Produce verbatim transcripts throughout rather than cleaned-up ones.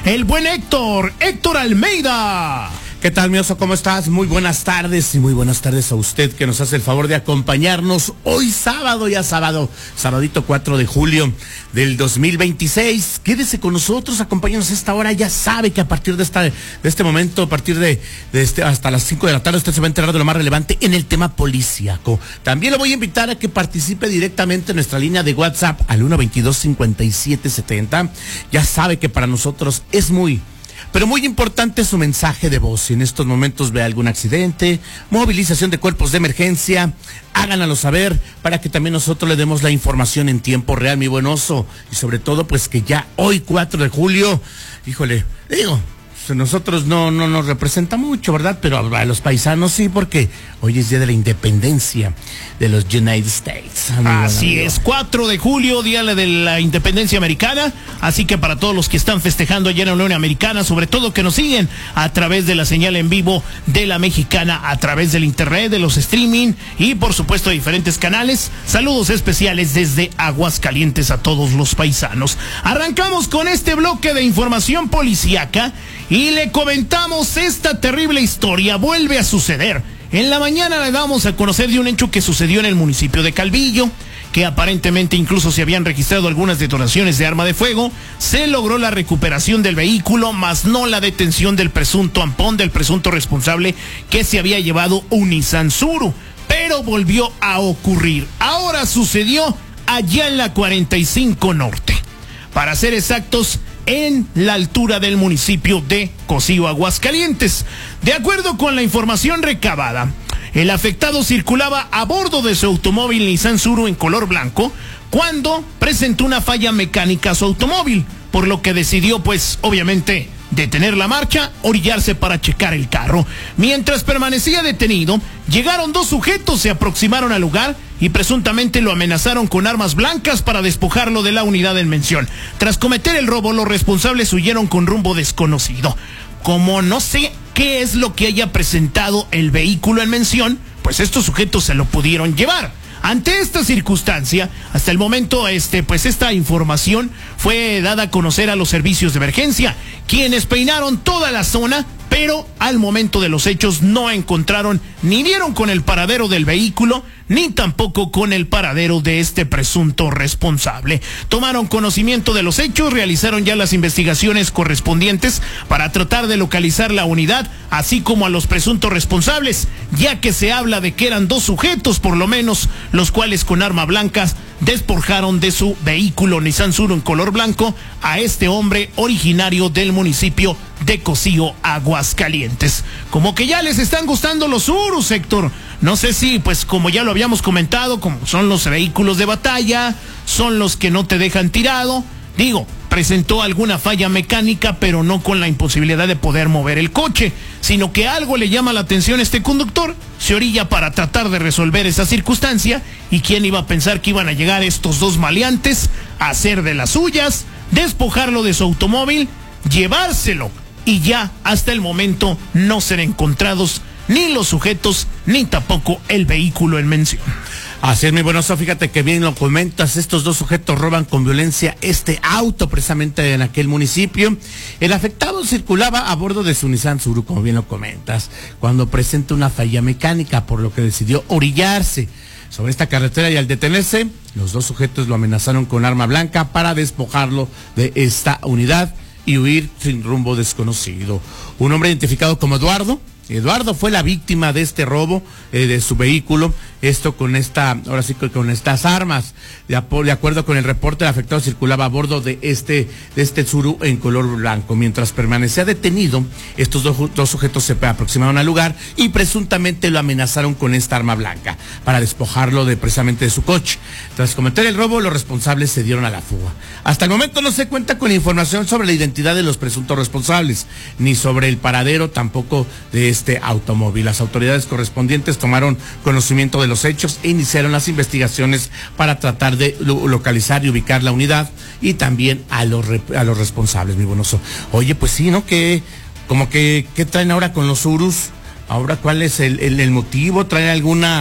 el buen Héctor, Héctor Almeida. ¿Qué tal, mi oso? ¿Cómo estás? Muy buenas tardes y muy buenas tardes a usted que nos hace el favor de acompañarnos hoy sábado, ya sábado, sabadito cuatro de julio del dos mil veintiséis. Quédese con nosotros, acompáñanos a esta hora. Ya sabe que a partir de esta de este momento, a partir de, de este hasta las cinco de la tarde, usted se va a enterar de lo más relevante en el tema policíaco. También le voy a invitar a que participe directamente en nuestra línea de WhatsApp al uno veintidós cincuenta y siete setenta. Ya sabe que para nosotros es muy pero muy importante su mensaje de voz. Si en estos momentos ve algún accidente, movilización de cuerpos de emergencia, háganlo saber para que también nosotros le demos la información en tiempo real, mi buen oso. Y sobre todo, pues que ya hoy cuatro de julio, híjole, digo, nosotros no, no nos representa mucho, ¿verdad? Pero a los paisanos sí, porque hoy es día de la independencia de los United States. Así es, cuatro de julio, día de la independencia americana. Así que para todos los que están festejando allá en la Unión Americana, sobre todo que nos siguen a través de la señal en vivo de la Mexicana, a través del internet, de los streaming y por supuesto diferentes canales, saludos especiales desde Aguascalientes a todos los paisanos. Arrancamos con este bloque de información policíaca y le comentamos esta terrible historia. Vuelve a suceder. En la mañana le damos a conocer de un hecho que sucedió en el municipio de Calvillo, que aparentemente incluso se habían registrado algunas detonaciones de arma de fuego. Se logró la recuperación del vehículo, más no la detención del presunto ampón, del presunto responsable que se había llevado un Nissan Tsuru. Pero volvió a ocurrir. Ahora sucedió allá en la cuarenta y cinco Norte. Para ser exactos, en la altura del municipio de Cocío, Aguascalientes. De acuerdo con la información recabada, el afectado circulaba a bordo de su automóvil Nissan Tsuru en color blanco cuando presentó una falla mecánica a su automóvil, por lo que decidió, pues, obviamente, detener la marcha, orillarse para checar el carro. Mientras permanecía detenido, llegaron dos sujetos, se aproximaron al lugar y presuntamente lo amenazaron con armas blancas para despojarlo de la unidad en mención. Tras cometer el robo, los responsables huyeron con rumbo desconocido. Como no sé qué es lo que haya presentado el vehículo en mención, pues estos sujetos se lo pudieron llevar. Ante esta circunstancia, hasta el momento, este, pues esta información fue dada a conocer a los servicios de emergencia, quienes peinaron toda la zona, pero al momento de los hechos no encontraron ni dieron con el paradero del vehículo, ni tampoco con el paradero de este presunto responsable. Tomaron conocimiento de los hechos, realizaron ya las investigaciones correspondientes para tratar de localizar la unidad, así como a los presuntos responsables, ya que se habla de que eran dos sujetos, por lo menos, los cuales con arma blanca despojaron de su vehículo Nissan Tsuru en color blanco a este hombre originario del municipio de Cocío, Aguascalientes. Como que ya les están gustando los Tsurus, Héctor. No sé si, pues como ya lo habíamos comentado, como son los vehículos de batalla, son los que no te dejan tirado. Digo, presentó alguna falla mecánica, pero no con la imposibilidad de poder mover el coche, sino que algo le llama la atención a este conductor, se orilla para tratar de resolver esa circunstancia, y quién iba a pensar que iban a llegar estos dos maleantes a hacer de las suyas, despojarlo de su automóvil, llevárselo, y ya hasta el momento no ser encontrados ni los sujetos, ni tampoco el vehículo en mención. Así es, mi buen oso, fíjate que bien lo comentas, estos dos sujetos roban con violencia este auto precisamente en aquel municipio. El afectado circulaba a bordo de su Nissan Tsuru, como bien lo comentas, cuando presenta una falla mecánica, por lo que decidió orillarse sobre esta carretera, y al detenerse, los dos sujetos lo amenazaron con arma blanca para despojarlo de esta unidad y huir sin rumbo desconocido. Un hombre identificado como Eduardo, Eduardo fue la víctima de este robo eh, de su vehículo, esto con esta, ahora sí con estas armas. De, de acuerdo con el reporte, el afectado circulaba a bordo de este, de este Tsuru en color blanco. Mientras permanecía detenido, estos dos, dos sujetos se aproximaron al lugar y presuntamente lo amenazaron con esta arma blanca para despojarlo de precisamente de su coche. Tras cometer el robo, los responsables se dieron a la fuga. Hasta el momento no se cuenta con información sobre la identidad de los presuntos responsables, ni sobre el paradero tampoco de este automóvil. Las autoridades correspondientes tomaron conocimiento de los hechos e iniciaron las investigaciones para tratar de lo, localizar y ubicar la unidad y también a los a los responsables, mi buenoso. Oye, pues sí, ¿no? Que como que ¿qué traen ahora con los Tsurus? Ahora, ¿cuál es el, el, el motivo? ¿Traen alguna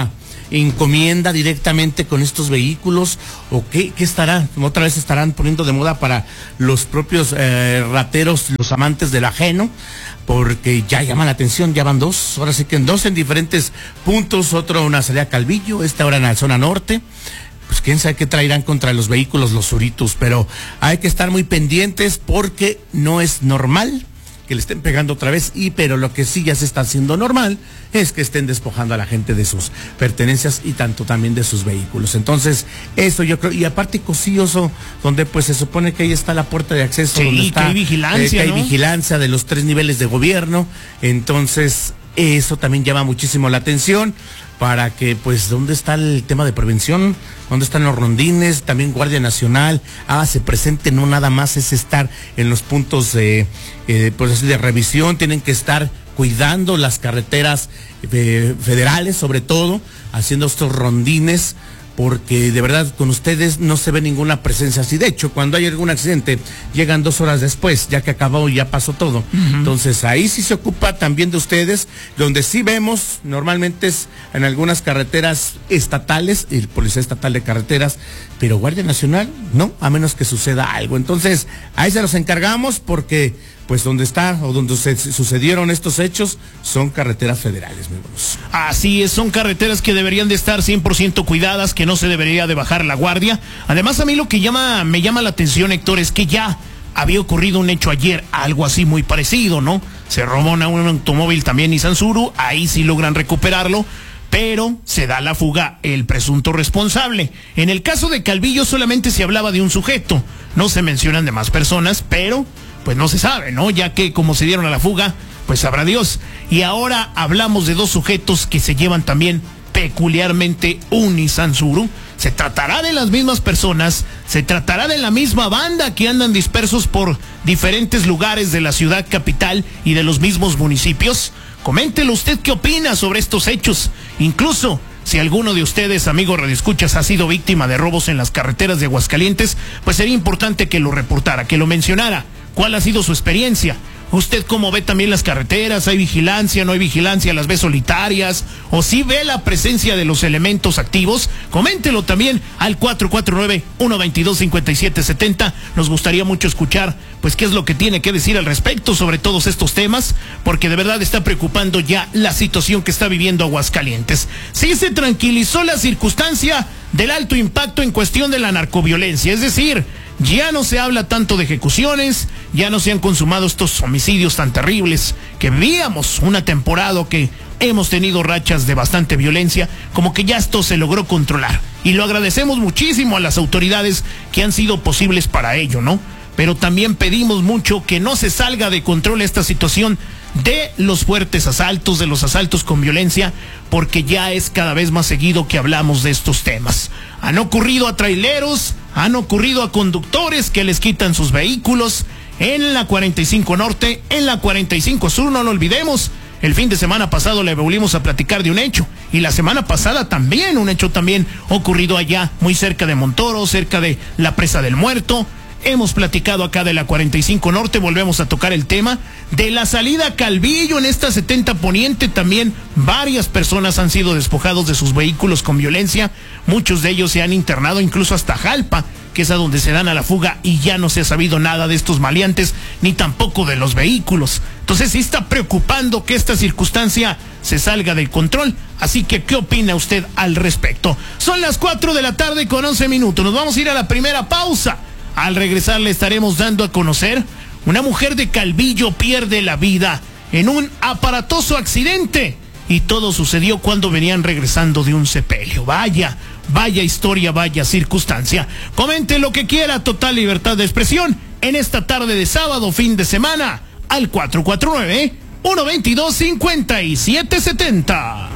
encomienda directamente con estos vehículos? ¿O qué, qué estará? Otra vez estarán poniendo de moda para los propios eh, rateros, los amantes del ajeno, porque ya llama la atención, ya van dos, ahora sí que en dos en diferentes puntos, otro una salida a Calvillo, esta ahora en la zona norte. Pues quién sabe qué traerán contra los vehículos los suritos, pero hay que estar muy pendientes porque no es normal que le estén pegando otra vez, y pero lo que sí ya se está haciendo normal es que estén despojando a la gente de sus pertenencias y tanto también de sus vehículos. Entonces, eso yo creo, y aparte Cosíoso, donde pues se supone que ahí está la puerta de acceso, sí, donde está, que hay vigilancia, eh, que hay ¿no? vigilancia de los tres niveles de gobierno, entonces eso también llama muchísimo la atención, para que, pues, ¿dónde está el tema de prevención? ¿Dónde están los rondines? También Guardia Nacional, ah, se presente, no nada más es estar en los puntos de, eh, pues, de revisión, tienen que estar cuidando las carreteras eh, federales, sobre todo, haciendo estos rondines, porque de verdad con ustedes no se ve ninguna presencia así. De hecho, cuando hay algún accidente, llegan dos horas después, ya que acabó y ya pasó todo. Uh-huh. Entonces, ahí sí se ocupa también de ustedes, donde sí vemos, normalmente es en algunas carreteras estatales, el Policía Estatal de Carreteras, pero Guardia Nacional, no, a menos que suceda algo. Entonces, ahí se los encargamos porque, pues, donde está o donde se sucedieron estos hechos son carreteras federales, muy buenos. Así es, son carreteras que deberían de estar cien por ciento cuidadas, que no se debería de bajar la guardia. Además, a mí lo que llama, me llama la atención, Héctor, es que ya había ocurrido un hecho ayer, algo así muy parecido, ¿no? Se robó un automóvil también Nissan Suru, ahí sí logran recuperarlo, pero se da la fuga el presunto responsable. En el caso de Calvillo solamente se hablaba de un sujeto, no se mencionan demás personas, pero pues no se sabe, ¿no? Ya que como se dieron a la fuga, pues sabrá Dios. Y ahora hablamos de dos sujetos que se llevan también peculiarmente un Nissan Suru. ¿Se tratará de las mismas personas? ¿Se tratará de la misma banda que andan dispersos por diferentes lugares de la ciudad capital y de los mismos municipios? Coméntelo usted qué opina sobre estos hechos. Incluso, si alguno de ustedes, amigos radioescuchas, ha sido víctima de robos en las carreteras de Aguascalientes, pues sería importante que lo reportara, que lo mencionara. ¿Cuál ha sido su experiencia? ¿Usted cómo ve también las carreteras? ¿Hay vigilancia, no hay vigilancia? ¿Las ve solitarias? ¿O sí ve la presencia de los elementos activos? Coméntelo también al cuatro cuatro nueve, uno dos dos, cinco siete siete cero. Nos gustaría mucho escuchar, pues, qué es lo que tiene que decir al respecto sobre todos estos temas, porque de verdad está preocupando ya la situación que está viviendo Aguascalientes. Sí se tranquilizó la circunstancia del alto impacto en cuestión de la narcoviolencia, es decir, ya no se habla tanto de ejecuciones, ya no se han consumado estos homicidios tan terribles que vivíamos una temporada que hemos tenido rachas de bastante violencia, como que ya esto se logró controlar. Y lo agradecemos muchísimo a las autoridades que han sido posibles para ello, ¿no? Pero también pedimos mucho que no se salga de control esta situación de los fuertes asaltos, de los asaltos con violencia, porque ya es cada vez más seguido que hablamos de estos temas. Han ocurrido a traileros, han ocurrido a conductores que les quitan sus vehículos en la cuarenta y cinco Norte, en la cuarenta y cinco Sur, no lo olvidemos. El fin de semana pasado le volvimos a platicar de un hecho, y la semana pasada también, un hecho también ocurrido allá, muy cerca de Montoro, cerca de la Presa del Muerto. Hemos platicado acá de la cuarenta y cinco Norte, volvemos a tocar el tema de la salida a Calvillo en esta setenta Poniente. También varias personas han sido despojados de sus vehículos con violencia, muchos de ellos se han internado incluso hasta Jalpa, que es a donde se dan a la fuga, y ya no se ha sabido nada de estos maleantes, ni tampoco de los vehículos. Entonces sí está preocupando que esta circunstancia se salga del control. Así que, ¿qué opina usted al respecto? Son las cuatro de la tarde con once minutos. Nos vamos a ir a la primera pausa. Al regresar le estaremos dando a conocer: una mujer de Calvillo pierde la vida en un aparatoso accidente, y todo sucedió cuando venían regresando de un sepelio. Vaya, vaya historia, vaya circunstancia. Comente lo que quiera, total libertad de expresión en esta tarde de sábado, fin de semana, al cuatro cuatro nueve, uno dos dos, cinco siete siete cero. La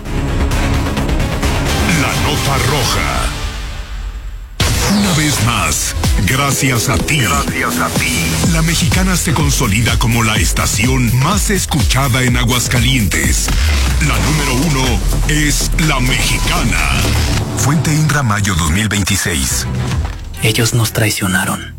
nota roja. Una vez más, gracias a ti. Gracias a ti. La Mexicana se consolida como la estación más escuchada en Aguascalientes. La número uno es La Mexicana. Fuente Indra, mayo dos mil veintiséis. Ellos nos traicionaron.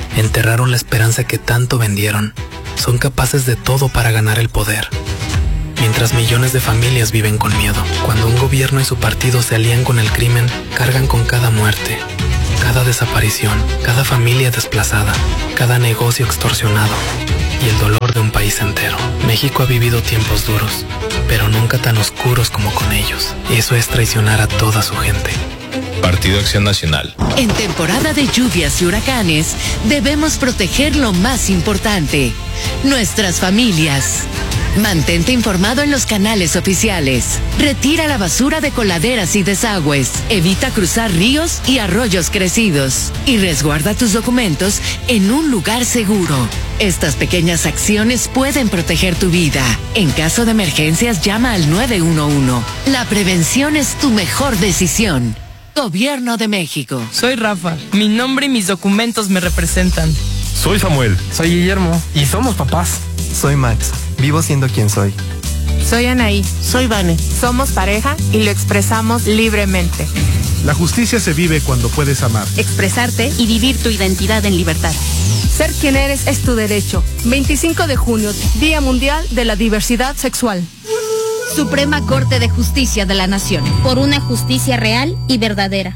Enterraron la esperanza que tanto vendieron. Son capaces de todo para ganar el poder. mientras millones de familias viven con miedo. Cuando un gobierno y su partido se alían con el crimen, cargan con cada muerte, cada desaparición, cada familia desplazada, cada negocio extorsionado y el dolor de un país entero. México ha vivido tiempos duros, pero nunca tan oscuros como con ellos. Eso es traicionar a toda su gente. Partido Acción Nacional. En temporada de lluvias y huracanes, debemos proteger lo más importante, nuestras familias. Mantente informado en los canales oficiales. Retira la basura de coladeras y desagües. Evita cruzar ríos y arroyos crecidos. Y resguarda tus documentos en un lugar seguro. Estas pequeñas acciones pueden proteger tu vida. En caso de emergencias, llama al nueve uno uno. La prevención es tu mejor decisión. Gobierno de México. Soy Rafa. Mi nombre y mis documentos me representan. Soy Samuel. Soy Guillermo. Y somos papás. Soy Max. Vivo siendo quien soy. Soy Anaí. Soy Vane. Somos pareja y lo expresamos libremente. La justicia se vive cuando puedes amar, expresarte y vivir tu identidad en libertad. Ser quien eres es tu derecho. veinticinco de junio, Día Mundial de la Diversidad Sexual. Suprema Corte de Justicia de la Nación. Por una justicia real y verdadera.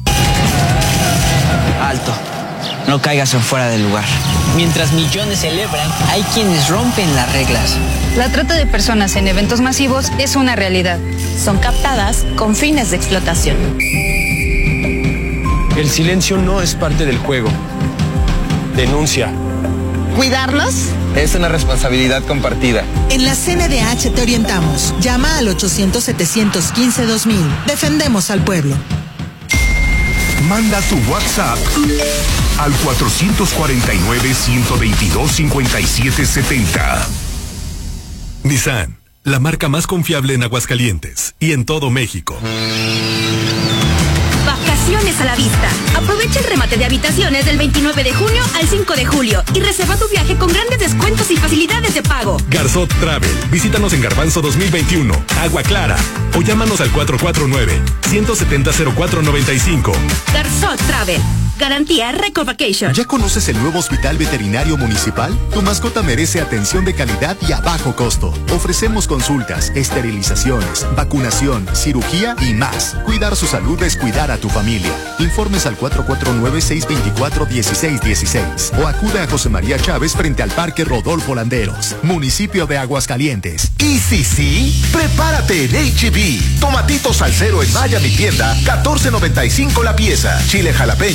Alto. No caigas en fuera del lugar. Mientras millones celebran, hay quienes rompen las reglas. La trata de personas en eventos masivos es una realidad. Son captadas con fines de explotación. El silencio no es parte del juego. Denuncia. ¿Cuidarlos? Es una responsabilidad compartida. En la C N D H te orientamos. Llama al ochocientos, setecientos quince, dos mil. Defendemos al pueblo. Manda tu WhatsApp al cuatrocientos cuarenta y nueve, ciento veintidós, cincuenta y siete setenta. Nissan, la marca más confiable en Aguascalientes y en todo México. Vacaciones a la vista. Aprovecha el remate de habitaciones del veintinueve de junio al cinco de julio y reserva tu viaje con grandes descuentos y facilidades de pago. Garzot Travel. Visítanos en Garbanzo dos mil veintiuno, Agua Clara, o llámanos al cuatro cuatro nueve, uno siete cero, cero cuatro nueve cinco. Garzot Travel. Garantía Record Vacation. ¿Ya conoces el nuevo Hospital Veterinario Municipal? Tu mascota merece atención de calidad y a bajo costo. Ofrecemos consultas, esterilizaciones, vacunación, cirugía y más. Cuidar su salud es cuidar a tu familia. Informes al cuatro cuatro nueve, seis dos cuatro, uno seis uno seis o acude a José María Chávez frente al Parque Rodolfo Landeros, municipio de Aguascalientes. ¿Y si sí? Prepárate en H E B. Tomatitos al cero en Maya Mi Tienda, catorce noventa y cinco la pieza. Chile jalapeño